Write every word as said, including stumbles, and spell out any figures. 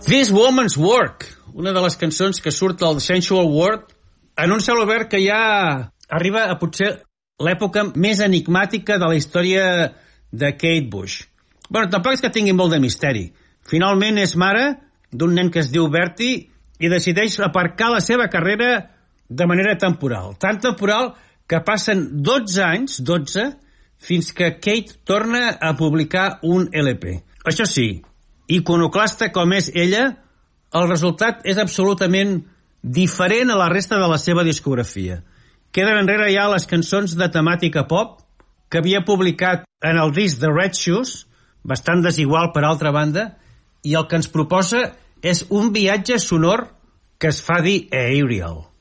This Woman's Work, una de les cançons que surt al Sensual World, en un celobert que ja arriba a potser l'època més enigmàtica de la història de Kate Bush. Bueno, tampoc és que tingui molt de misteri. Finalment és mare d'un nen que es diu Bertie i decideix aparcar la seva carrera de manera temporal. Tan temporal que passen dotze anys, dotze, fins que Kate torna a publicar un L P. Això sí, iconoclasta com és ella, el resultat és absolutament diferent a la resta de la seva discografia. Queden enrere ja les cançons de temàtica pop que havia publicat en el disc de Red Shoes, bastant desigual per altra banda, i el que ens proposa és un viatge sonor que es fa dir Aerial.